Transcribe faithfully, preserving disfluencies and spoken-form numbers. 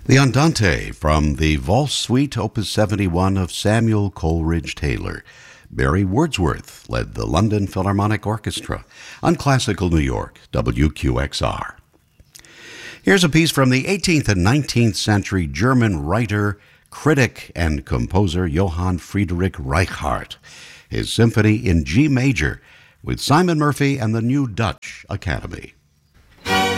The Andante from the Valse Suite, Opus seventy-one of Samuel Coleridge Taylor. Barry Wordsworth led the London Philharmonic Orchestra on Classical New York, W Q X R. Here's a piece from the eighteenth and nineteenth century German writer, critic, and composer Johann Friedrich Reichardt. His symphony in G major with Simon Murphy and the New Dutch Academy.